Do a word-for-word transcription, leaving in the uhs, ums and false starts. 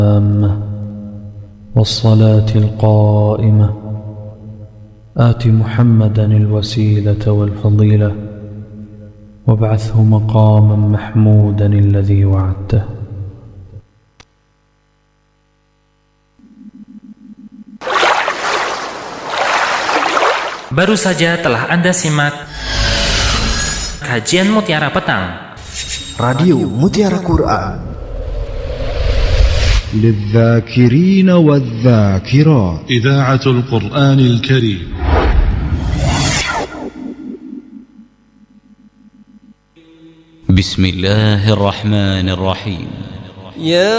والصلاة القائمة آت محمدا الوسيلة والفضيلة وابعثه مقاما محمودا الذي وعدته. Baru saja telah Anda simak kajian Mutiara Petang Radio Mutiara Quran للذاكرين والذاكرات. إذاعة القرآن الكريم. بسم الله الرحمن الرحيم. يا